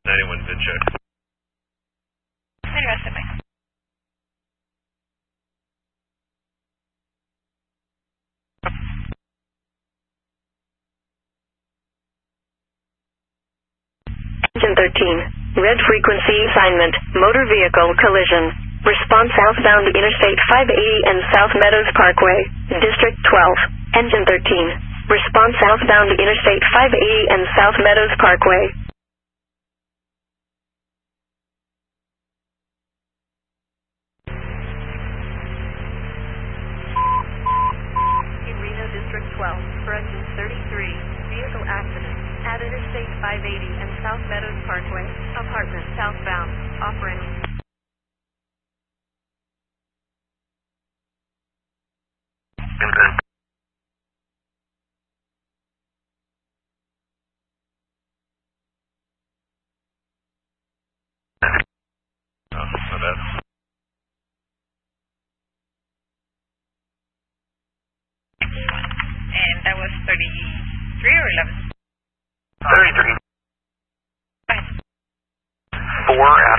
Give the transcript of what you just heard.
91 vid check. Interesting. Engine 13. Red frequency assignment. Motor vehicle collision. Response southbound Interstate 580 and South Meadows Parkway. District 12. Engine 13. Response southbound Interstate 580 and South Meadows Parkway. Reno District 12, for engine 33, vehicle accident at Interstate 580 and South Meadows Parkway, apartment southbound, operating. Oh, not bad. And that was 33 or 11? 33.